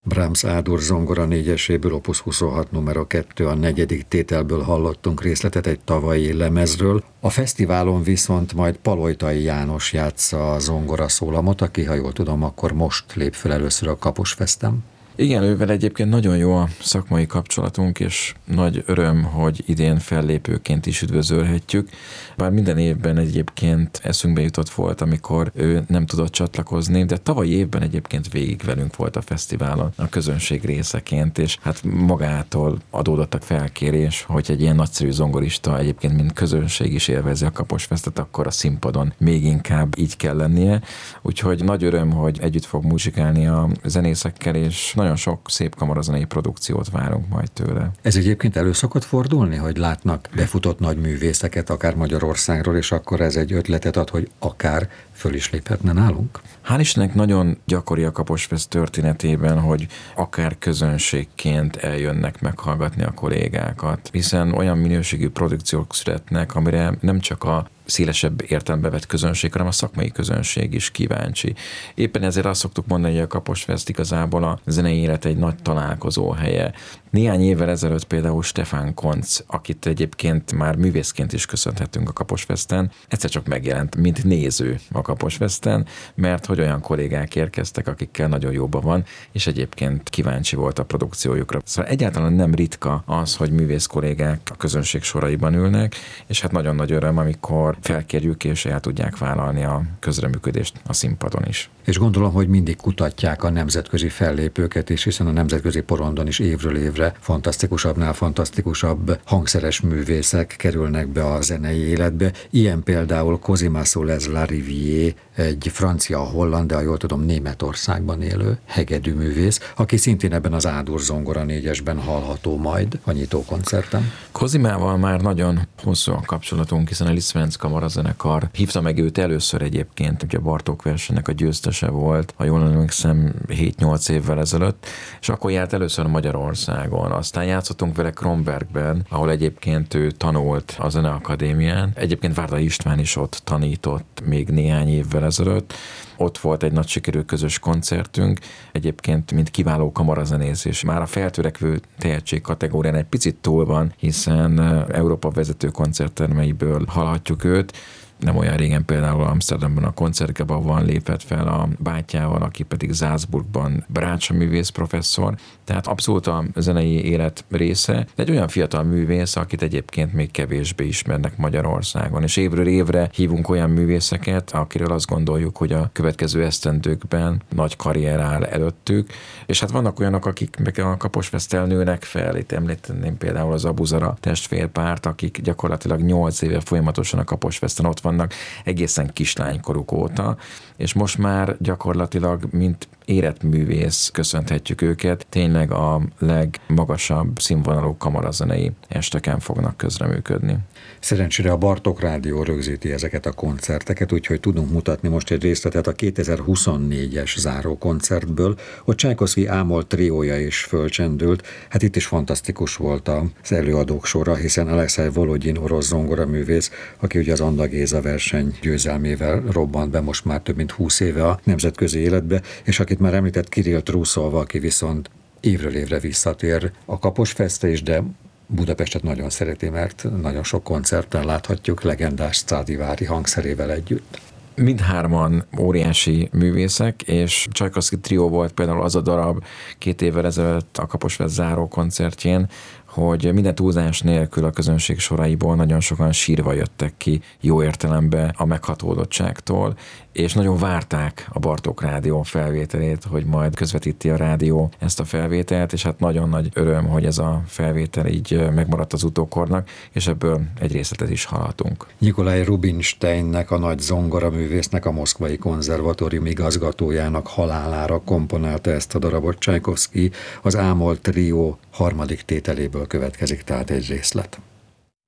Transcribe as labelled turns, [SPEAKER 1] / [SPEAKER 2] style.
[SPEAKER 1] Brahms A-dur zongora négyeséből, Opus 26 numero 2, a negyedik tételből hallottunk részletet egy tavalyi lemezről. A fesztiválon viszont majd Palojtai János játsza a zongora szólamot, aki, ha jól tudom, akkor most lép fel először a Kaposfesten.
[SPEAKER 2] Igen, ővel egyébként nagyon jó a szakmai kapcsolatunk, és nagy öröm, hogy idén fellépőként is üdvözölhetjük. Bár minden évben egyébként eszünkbe jutott volt, amikor ő nem tudott csatlakozni, de tavalyi évben egyébként végig velünk volt a fesztiválon a közönség részeként, és hát magától adódott a felkérés, hogy egy ilyen nagyszerű zongorista egyébként mint közönség is élvezi a Kaposfestet, akkor a színpadon még inkább így kell lennie. Úgyhogy nagy öröm, hogy együtt fog muzsikálni a zenészekkel, és nagyon sok szép kamarazenei produkciót várunk majd tőle.
[SPEAKER 1] Ez egyébként elő szokott fordulni, hogy látnak befutott nagy művészeket, akár Magyarországról, és akkor ez egy ötletet ad, hogy akár föl is léphetne nálunk?
[SPEAKER 2] Hál' Istennek nagyon gyakori a Kaposfest történetében, hogy akár közönségként eljönnek meghallgatni a kollégákat, hiszen olyan minőségű produkciók születnek, amire nem csak a szélesebb értelembe vett közönség, hanem a szakmai közönség is kíváncsi. Éppen ezért azt szoktuk mondani, hogy a Kaposfest igazából a zenei élet egy nagy találkozó helye. Néhány évvel ezelőtt például Stefan Koncz, akit egyébként már művészként is köszönhetünk a Kaposfesten, egyszer csak megjelent, mint néző a Kaposfesten, mert hogy olyan kollégák érkeztek, akikkel nagyon jóban van, és egyébként kíváncsi volt a produkciójukra. Szóval egyáltalán nem ritka az, hogy művész kollégák a közönség soraiban ülnek, és hát nagyon nagy öröm, amikor felkérjük, és el tudják vállalni a közreműködést a színpadon is.
[SPEAKER 1] És gondolom, hogy mindig kutatják a nemzetközi fellépőket is, hiszen a nemzetközi porondon is évről évre fantasztikusabbnál fantasztikusabb hangszeres művészek kerülnek be a zenei életbe. Ilyen például Cosima Soles Larivière, egy francia-holland, de ha jól tudom, Németországban élő hegedűművész, aki szintén ebben az A-dur zongora négyesben hallható majd a nyitókoncerten.
[SPEAKER 2] Cosimával már nagyon hosszú a kapcsolatunk, hiszen a Liszt-Ferenc kamarazenekar hívta meg őt először egyébként, ugye a Bartók versenynek a győztese volt, ha jól emlékszem, 7-8 évvel ezelőtt, és akkor járt először Magyarországon. Aztán játszottunk vele Kronbergben, ahol egyébként ő tanult a Zeneakadémián. Egyébként Várda István is ott tanított még néhány évvel ezelőtt. Ott volt egy nagy sikerű közös koncertünk, egyébként mint kiváló kamarazenész, és már a feltörekvő tehetség kategórián egy picit túl van, hiszen Európa vezető koncerttermeiből hallhatjuk őt. Nem olyan régen például Amsterdamban a Koncertgebouwban lépett fel a bátyjával, aki pedig Salzburgban Brácsa művész professzor, tehát abszolút a zenei élet része, de egy olyan fiatal művész, akit egyébként még kevésbé ismernek Magyarországon, és évről évre hívunk olyan művészeket, akiről azt gondoljuk, hogy a következő esztendőkben nagy karrier áll előttük, és hát vannak olyanok, akik meg a Kaposfeszten nőnek fel, itt említeném például az Abuzara testvérpárt, akik gyakorlatilag 8 éve folyamatosan a Kaposfeszten ott vannak egészen kislánykoruk óta, és most már gyakorlatilag mint érett művész köszönhetjük őket, tényleg a legmagasabb színvonalú kamarazenei esteken fognak közreműködni.
[SPEAKER 1] Szerencsére a Bartók Rádió rögzíti ezeket a koncerteket, úgyhogy tudunk mutatni most egy részletet a 2024-es zárókoncertből, hogy Csajkovszky A-moll triója is fölcsendült. Hát itt is fantasztikus volt az előadók sora, hiszen Alexej Volodyin orosz zongoraművész, aki ugye az Anda Géza verseny győzelmével robbant be most már több mint 20 éve a nemzetközi életbe, és akit már említett Kirill Truszov, aki viszont évről évre visszatér a Kaposfesztre is, de Budapestet nagyon szereti, mert nagyon sok koncerten láthatjuk legendás Stradivari hangszerével együtt.
[SPEAKER 2] Mindhárman óriási művészek, és Csajkovszky trió volt például az a darab 2 évvel ezelőtt a Kaposfest záró koncertjén, hogy minden túlzás nélkül a közönség soraiból nagyon sokan sírva jöttek ki jó értelemben a meghatódottságtól, és nagyon várták a Bartók Rádió felvételét, hogy majd közvetíti a rádió ezt a felvételt, és hát nagyon nagy öröm, hogy ez a felvétel így megmaradt az utókornak, és ebből egy részletet is hallhatunk.
[SPEAKER 1] Nikolaj Rubinsteinnek, a nagy zongoraművésznek, a Moszkvai Konzervatórium igazgatójának halálára komponálta ezt a darabot Csajkovszky, az A-moll trió harmadik tételéből következik tehát egy részlet.